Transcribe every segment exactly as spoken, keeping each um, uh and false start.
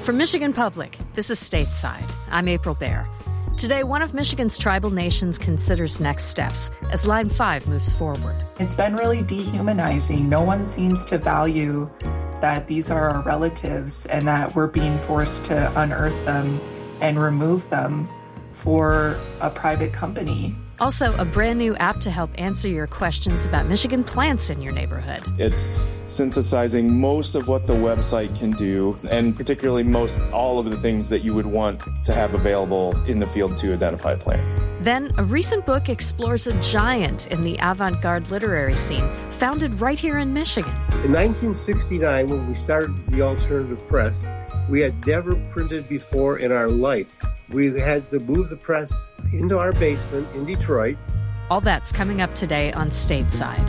From Michigan Public, this is Stateside. I'm April Baer. Today, one of Michigan's tribal nations considers next steps as Line five moves forward. It's been really dehumanizing. No one seems to value that these are our relatives and that we're being forced to unearth them and remove them for a private company. Also, a brand new app to help answer your questions about Michigan plants in your neighborhood. It's synthesizing most of what the website can do, and particularly most all of the things that you would want to have available in the field to identify a plant. Then, a recent book explores a giant in the avant-garde literary scene, founded right here in Michigan. In nineteen sixty-nine, when we started the alternative press, we had never printed before in our life. We had to move the press into our basement in Detroit. All that's coming up today on Stateside.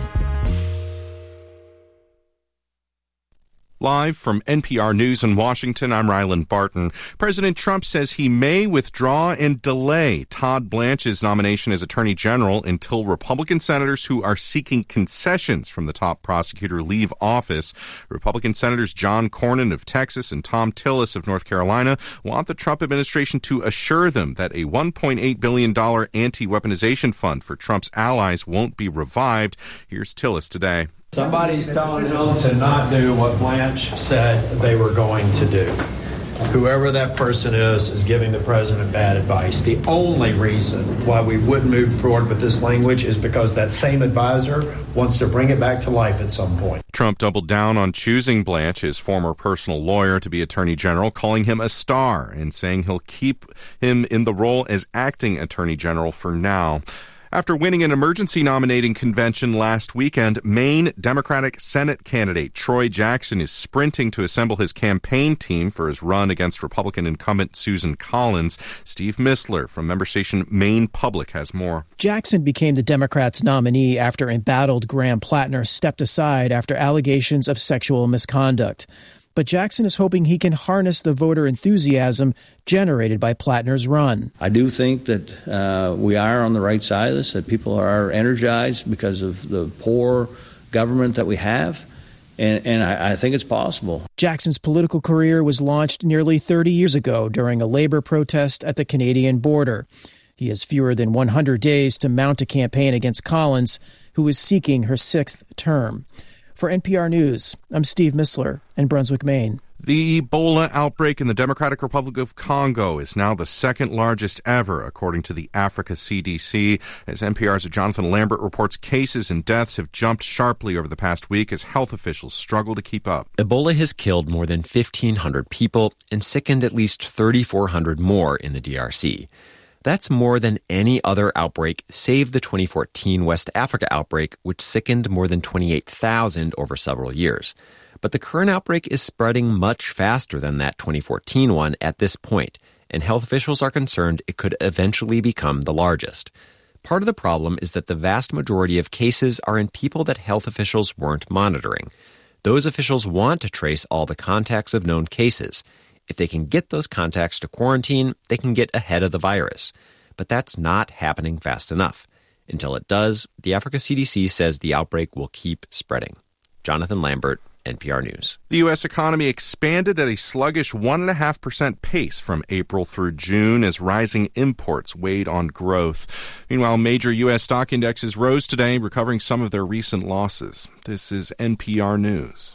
Live from N P R News in Washington, I'm Ryland Barton. President Trump says he may withdraw and delay Todd Blanche's nomination as Attorney General until Republican senators who are seeking concessions from the top prosecutor leave office. Republican Senators John Cornyn of Texas and Thom Tillis of North Carolina want the Trump administration to assure them that a one point eight billion dollars anti-weaponization fund for Trump's allies won't be revived. Here's Tillis today. Somebody's telling him to not do what Blanche said they were going to do. Whoever that person is is giving the president bad advice. The only reason why we wouldn't move forward with this language is because that same advisor wants to bring it back to life at some point. Trump doubled down on choosing Blanche, his former personal lawyer, to be Attorney General, calling him a star and saying he'll keep him in the role as acting Attorney General for now. After winning an emergency nominating convention last weekend, Maine Democratic Senate candidate Troy Jackson is sprinting to assemble his campaign team for his run against Republican incumbent Susan Collins. Steve Missler from member station Maine Public has more. Jackson became the Democrats' nominee after embattled Graham Plattner stepped aside after allegations of sexual misconduct. But Jackson is hoping he can harness the voter enthusiasm generated by Plattner's run. I do think that uh, we are on the right side of this, that people are energized because of the poor government that we have, and, and I, I think it's possible. Jackson's political career was launched nearly thirty years ago during a labor protest at the Canadian border. He has fewer than one hundred days to mount a campaign against Collins, who is seeking her sixth term. For N P R News, I'm Steve Missler in Brunswick, Maine. The Ebola outbreak in the Democratic Republic of Congo is now the second largest ever, according to the Africa C D C. As N P R's Jonathan Lambert reports, cases and deaths have jumped sharply over the past week as health officials struggle to keep up. Ebola has killed more than fifteen hundred people and sickened at least thirty-four hundred more in the D R C. That's more than any other outbreak save the twenty fourteen West Africa outbreak, which sickened more than twenty-eight thousand over several years. But the current outbreak is spreading much faster than that twenty fourteen one at this point, and health officials are concerned it could eventually become the largest. Part of the problem is that the vast majority of cases are in people that health officials weren't monitoring. Those officials want to trace all the contacts of known cases. If they can get those contacts to quarantine, they can get ahead of the virus. But that's not happening fast enough. Until it does, the Africa C D C says the outbreak will keep spreading. Jonathan Lambert, N P R News. The U S economy expanded at a sluggish one point five percent pace from April through June as rising imports weighed on growth. Meanwhile, major U S stock indexes rose today, recovering some of their recent losses. This is N P R News.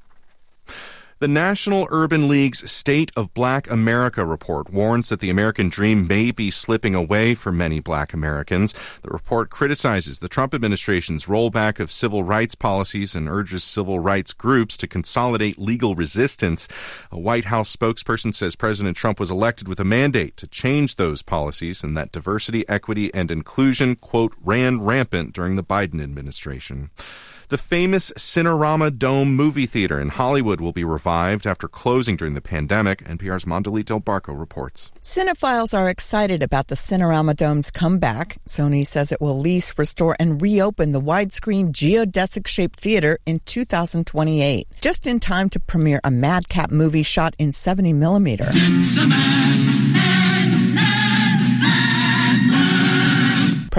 The National Urban League's State of Black America report warns that the American dream may be slipping away for many black Americans. The report criticizes the Trump administration's rollback of civil rights policies and urges civil rights groups to consolidate legal resistance. A White House spokesperson says President Trump was elected with a mandate to change those policies and that diversity, equity, and inclusion, quote, ran rampant during the Biden administration. The famous Cinerama Dome movie theater in Hollywood will be revived after closing during the pandemic. N P R's Mondelita Del Barco reports. Cinephiles are excited about the Cinerama Dome's comeback. Sony says it will lease, restore, and reopen the widescreen geodesic-shaped theater in two thousand twenty-eight, just in time to premiere a madcap movie shot in seventy millimeter.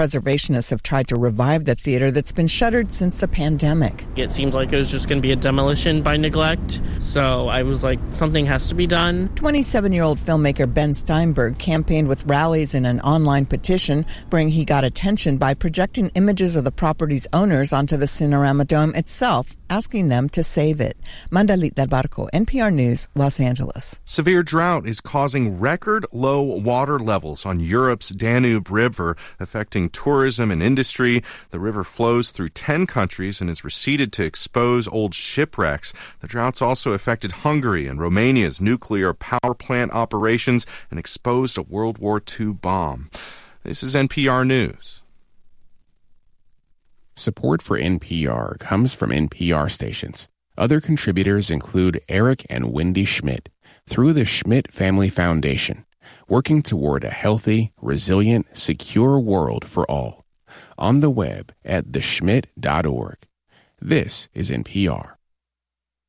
Preservationists have tried to revive the theater that's been shuttered since the pandemic. It seems like it was just going to be a demolition by neglect, so I was like, something has to be done. twenty-seven-year-old filmmaker Ben Steinberg campaigned with rallies and an online petition, bringing he got attention by projecting images of the property's owners onto the Cinerama Dome itself, asking them to save it. Mandalit Del Barco, N P R News, Los Angeles. Severe drought is causing record low water levels on Europe's Danube River, affecting tourism and industry. The river flows through ten countries and is receded to expose old shipwrecks. The drought's also affected Hungary and Romania's nuclear power plant operations and exposed a World War Two bomb. This is N P R News. Support for N P R comes from N P R stations. Other contributors include Eric and Wendy Schmidt through the Schmidt Family Foundation, working toward a healthy, resilient, secure world for all. On the web at the schmidt dot org. This is N P R.